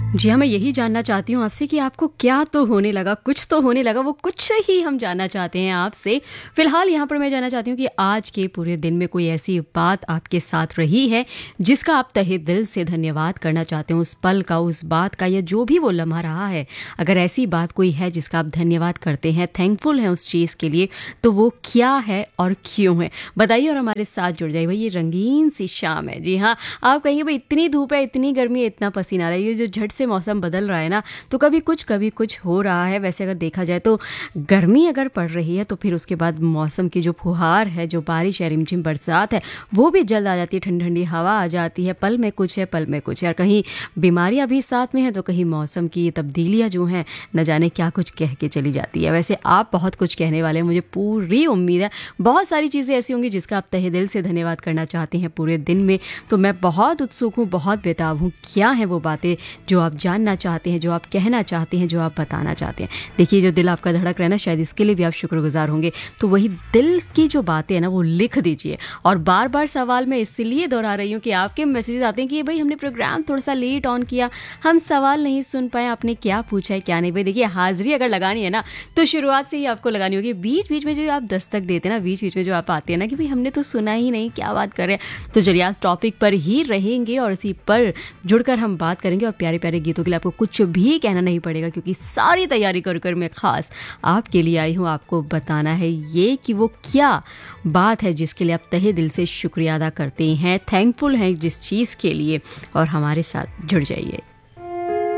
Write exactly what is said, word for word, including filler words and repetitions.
जी हाँ, मैं यही जानना चाहती हूँ आपसे कि आपको क्या तो होने लगा, कुछ तो होने लगा, वो कुछ ही हम जानना चाहते हैं आपसे। फ़िलहाल यहाँ पर मैं जानना चाहती हूँ कि आज के पूरे दिन में कोई ऐसी बात आपके साथ रही है, जिसका आप तहे दिल से धन्यवाद करना चाहते हो, उस पल का, उस बात का, या जो भी वो लम्हा रहा है। अगर ऐसी बात कोई है जिसका आप धन्यवाद करते हैं, थैंकफुल हैं उस चीज़ के लिए, तो वो क्या है और क्यों है? बताइए और हमारे साथ जुड़ जाइए। भाई ये रंगीन सी शाम है। जी हाँ, आप कहेंगे भाई इतनी धूप है, इतनी गर्मी है, इतना पसीना आ रहा है, ये जो झट से मौसम बदल रहा है ना, तो कभी कुछ कभी कुछ हो रहा है। वैसे अगर देखा जाए तो गर्मी अगर पड़ रही है तो फिर उसके बाद मौसम की जो फुहार है, जो बारिश है, रिमझिम बरसात है, वो भी जल्द आ जाती है, ठंडी ठंडी हवा आ जाती है, पल में कुछ है, पल में कुछ है। और कहीं बीमारियां भी साथ में है, तो कहीं मौसम की तब्दीलियां जो हैं न जाने क्या कुछ कह के चली जाती है। वैसे आप बहुत कुछ कहने वाले हैं, मुझे पूरी उम्मीद है। बहुत सारी चीज़ें ऐसी होंगी जिसका आप तहे दिल से धन्यवाद करना चाहते हैं पूरे दिन में। तो मैं बहुत उत्सुक हूँ, बहुत बेताब हूँ, क्या है वो बातें जो आप जानना चाहते हैं, जो आप कहना चाहते हैं, जो आप बताना चाहते हैं। देखिए, जो दिल आपका धड़क रहा है ना, शायद इसके लिए भी आप शुक्रगुजार होंगे। तो वही दिल की जो बातें हैं ना, वो लिख दीजिए। और बार बार सवाल मैं इसलिए दोहरा रही हूँ कि आपके मैसेजेस आते हैं कि भाई हमने प्रोग्राम थोड़ा सा लेट ऑन किया, हम सवाल नहीं सुन पाए, आपने क्या पूछा है क्या नहीं। भाई देखिए, हाजिरी अगर लगानी है ना, तो शुरुआत से ही आपको लगानी होगी। बीच बीच में जो आप दस्तक देते हैं ना, बीच बीच में जो आप आते हैं ना कि भाई हमने तो सुना ही नहीं, क्या बात कर रहे हैं। तो चलिए आज टॉपिक पर ही रहेंगे और इसी पर जुड़कर हम बात करेंगे। और प्यारे प्यारे गीतों के लिए आपको कुछ भी कहना नहीं पड़ेगा, क्योंकि सारी तैयारी कर कर मैं खास आपके लिए आई हूँ। आपको बताना है ये कि वो क्या बात है जिसके लिए आप तहे दिल से शुक्रिया अदा करते हैं, थैंकफुल हैं जिस चीज़ के लिए। और हमारे साथ जुड़ जाइए।